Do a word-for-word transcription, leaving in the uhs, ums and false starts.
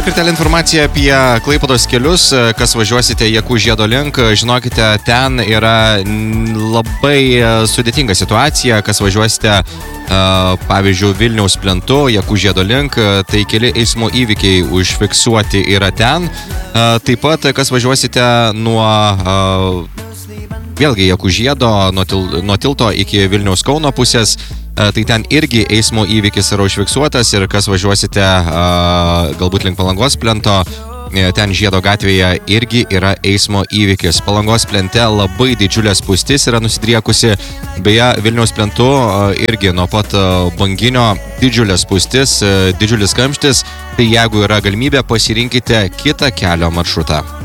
Dar kartelį informacija apie Klaipėdos kelius, kas važiuosite Jakų žiedo link, žinokite, ten yra labai sudėtinga situacija, kas važiuosite, pavyzdžiui, Vilniaus plentu, Jakų žiedo link, tai keli eismo įvykiai užfiksuoti yra ten. Taip pat, kas važiuosite nuo, vėlgi, Jakų žiedo, nuo, til, nuo tilto iki Vilniaus Kauno pusės, tai ten irgi eismo įvykis yra užfiksuotas ir kas važiuosite galbūt link Palangos plento, ten Žiedo gatvėje irgi yra eismo įvykis. Palangos plente labai didžiulė spūstis yra nusidriekusi, beje, Vilniaus plentu irgi nuo pat banginio didžiulė spūstis, didžiulis kamštis, tai jeigu yra galimybė, pasirinkite kitą kelio maršrutą.